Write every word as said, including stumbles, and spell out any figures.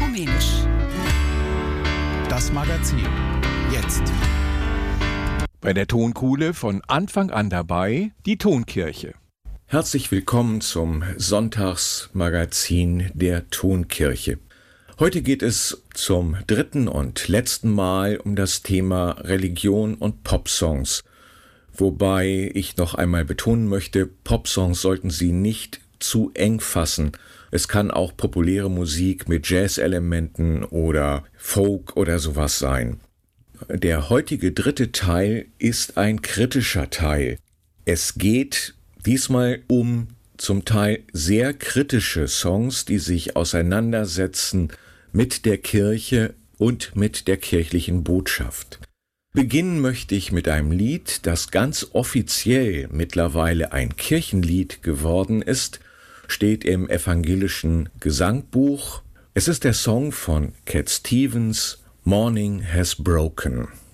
Ökumenisch. Das Magazin. Jetzt. Bei der Tonkuhle von Anfang an dabei die Tonkirche. Herzlich willkommen zum Sonntagsmagazin der Tonkirche. Heute geht es zum dritten und letzten Mal um das Thema Religion und Popsongs. Wobei ich noch einmal betonen möchte, Popsongs sollten Sie nicht zu eng fassen. Es kann auch populäre Musik mit Jazz-Elementen oder Folk oder sowas sein. Der heutige dritte Teil ist ein kritischer Teil. Es geht diesmal um zum Teil sehr kritische Songs, die sich auseinandersetzen mit der Kirche und mit der kirchlichen Botschaft. Beginnen möchte ich mit einem Lied, das ganz offiziell mittlerweile ein Kirchenlied geworden ist, steht im evangelischen Gesangbuch. Es ist der Song von Cat Stevens, Morning Has Broken.